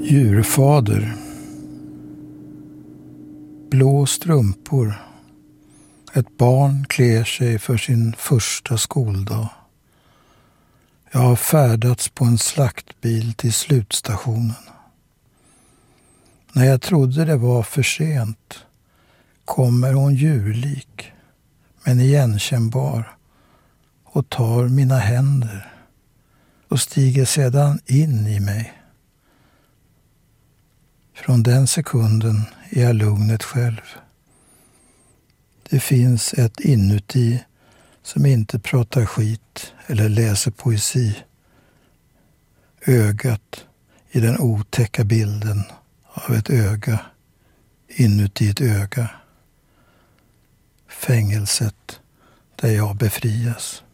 Djurfader. Blå strumpor. Ett barn klär sig för sin första skoldag. Jag har färdats på en slaktbil till slutstationen. När jag trodde det var för sent kommer hon djurlik, men igenkännbar, och tar mina händer och stiger sedan in i mig. Från den sekunden är jag lugnet själv. Det finns ett inuti som inte pratar skit eller läser poesi. Ögat i den otäcka bilden av ett öga inuti ett öga. Fängelset där jag befrias.